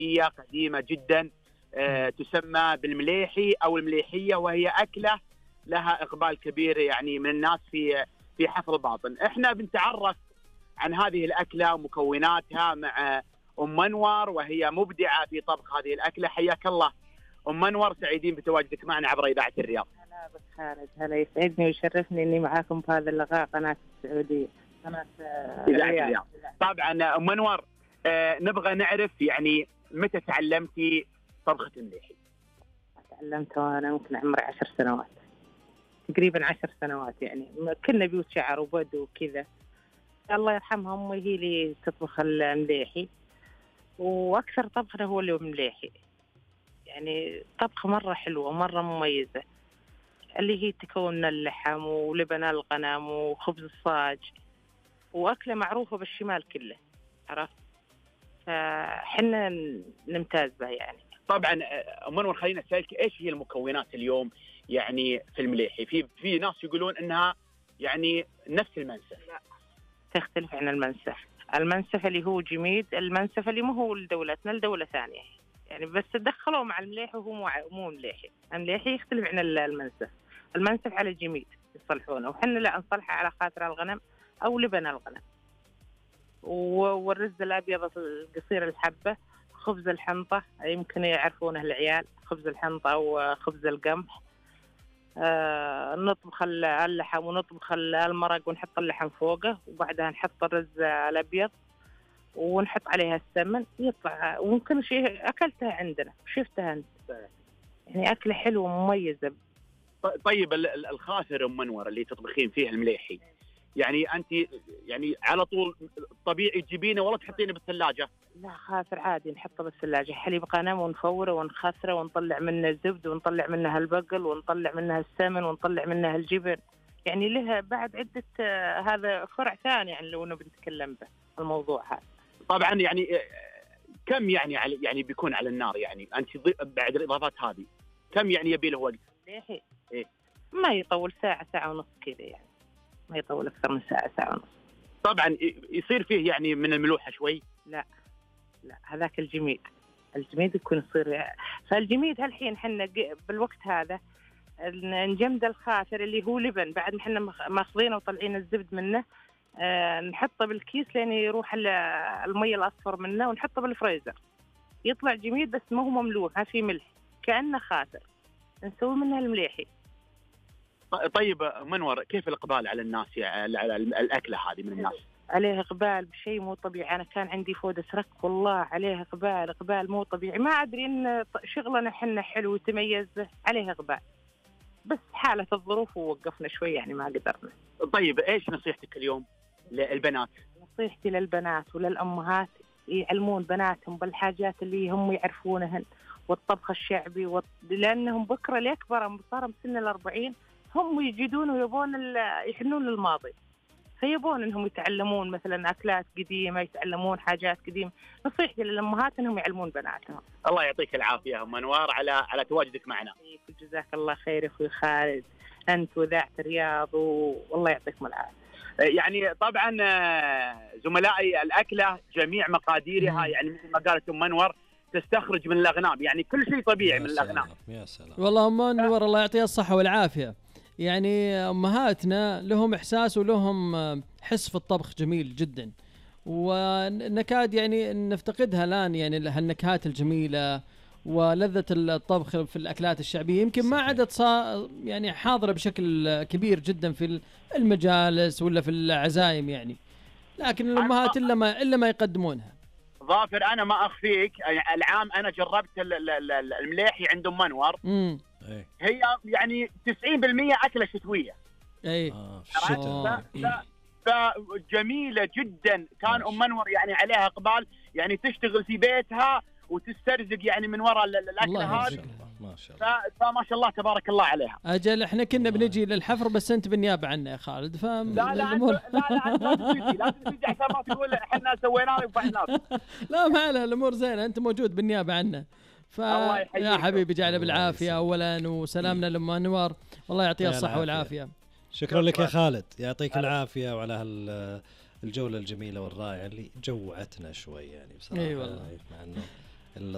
تراثية قديمة جدا تسمى بالمليحي أو المليحية، وهي أكلة لها إقبال كبير يعني من الناس في حفر الباطن. إحنا بنتعرف عن هذه الأكلة ومكوناتها مع أم منور، وهي مبدعة في طبخ هذه الأكلة. حياك الله أم منور، سعيدين بتواجدك معنا عبر إذاعة الرياض. هلا بك خالد، هلا يسعدني ويشرفني إني معاكم في هذا اللقاء، قناة السعودية، قناة إذاعة الرياض. طبعا أم منور، نبغى نعرف يعني متى تعلمتي طبخة المليحي؟ تعلمت وأنا ممكن عمري 10 سنوات تقريبا، 10 سنوات يعني. كنا بيوت شعر وبدو وكذا. الله يرحمها أمي هي اللي تطبخ المليحي، وأكثر طبخنا هو اللي مليحي يعني. طبخة مرة حلوة ومرة مميزة، اللي هي تكون من اللحم ولبن الغنم وخبز الصاج، وأكلة معروفة بالشمال كله، عرفت؟ فحنا نمتاز بها يعني. طبعا منور، خلينا أسألك إيش هي المكونات اليوم يعني في المليحي؟ في ناس يقولون إنها يعني نفس المنسف. لا، تختلف عن المنسف. المنسف اللي هو جميد، المنسف اللي مو هو لدولتنا، لدولة ثانية يعني، بس تدخلوا مع المليحي وهو مو مليحي. المليحي يختلف عن المنسف. المنسف على جميد يصلحونه، وحنا لا نصلحه على خاطر الغنم أو لبن الغنم. والرز الأبيض القصير الحبة، خبز الحنطة يمكن يعرفونه العيال، خبز الحنطة أو خبز القمح. نطبخ اللحم ونطبخ المرق ونحط اللحم فوقه، وبعدها نحط الرز الأبيض ونحط عليها السمن يطلع. وممكن شيء أكلتها عندنا شفتها أنت يعني، أكلة حلوة مميزة. طيب الخاثر أم منور اللي تطبخين فيه المليحي، يعني أنت يعني على طول طبيعي تجيبينه ولا تحطينه بالثلاجة؟ لا، خاثر عادي نحطه بالثلاجة، حليب غنم ونفوره ونخثره ونطلع منه الزبد ونطلع منه البقل ونطلع منه السمن ونطلع منه الجبن يعني. له بعد عدة هذا فرع ثاني يعني لو نبي نتكلم به الموضوع هذا. طبعا يعني كم يعني بيكون على النار يعني أنت بعد الإضافات هذه كم يعني يبي له وقت؟ ليه؟ إيه؟ ما يطول ساعة، ساعة ونص كذا يعني، ما يطول أكثر من ساعة، ساعة ونص. طبعا يصير فيه يعني من الملوحة شوي؟ لا هذاك الجميد يكون يصير. فالجميد هالحين حنا بالوقت هذا نجمد الخاثر اللي هو لبن، بعد حنا ماخذينه وطلعين الزبد منه، نحطه بالكيس لين يروح المية الأصفر منه، ونحطه بالفريزر يطلع جميد، بس ما هو مملوح، ما في ملح، كأنه خاثر، نسوي منها المليحي. طيب منور، كيف الإقبال على الناس على الأكلة هذه من الناس؟ عليه إقبال بشيء مو طبيعي. أنا كان عندي فودة رك والله عليه إقبال مو طبيعي. ما أدري إن شغلنا حنا حلو وتميز به، عليه إقبال، بس حالة الظروف ووقفنا شوي يعني ما قدرنا. طيب إيش نصيحتك اليوم للبنات؟ نصيحتي للبنات وللأمهات يعلمون بناتهم بالحاجات اللي هم يعرفونهن، والطبخ الشعبي لأنهم بكرة ليكبرهم صار بسن 40 هم يجدون ويبون يحنون للماضي، فيبون انهم يتعلمون مثلا اكلات قديمه، يتعلمون حاجات قديمه. نصيحتي للامهات انهم يعلمون بناتهم. الله يعطيك العافيه ام منور على تواجدك معنا. جزاك الله خير اخوي خالد، انت وذاعة الرياض، والله يعطيكم العافيه. يعني طبعا زملائي الاكله جميع مقاديرها يعني مثل ما قالت ام منور تستخرج من الاغنام، يعني كل شيء طبيعي من الاغنام. يا سلام والله ام منور الله يعطيها الصحه والعافيه. يعني أمهاتنا لهم إحساس ولهم حس في الطبخ جميل جدا، ونكاد يعني نفتقدها الآن يعني هالنكهات الجميلة ولذة الطبخ في الأكلات الشعبية. يمكن ما عادت يعني حاضرة بشكل كبير جدا في المجالس ولا في العزايم يعني، لكن الأمهات إلا ما يقدمونها. ظافر أنا ما أخفيك، العام أنا جربت المليحي عند أم منور. هي يعني 90% أكلة شتوية. فجميلة جدا. كان أم منور يعني عليها إقبال، يعني تشتغل في بيتها وتسترزق يعني من وراء الأكلة هذه. ما شاء الله. فما شاء الله تبارك الله عليها. أجل إحنا كنا بنجي للحفر بس أنت بالنيابة عنا يا خالد. لا تجي عشان ما تقول إحنا سوينا لك وفعلنا. لا ما عليها، الأمور زينة، أنت موجود بالنيابة عنا. يا حبيبي جعله بالعافية أولا، وسلامنا لأم منور والله يعطيها الصحة والعافية. شكرا لك يا خالد، يعطيك العافية وعلى الجولة الجميلة والرائعة اللي جوعتنا شوي يعني بصراحة. أي والله. مع أنه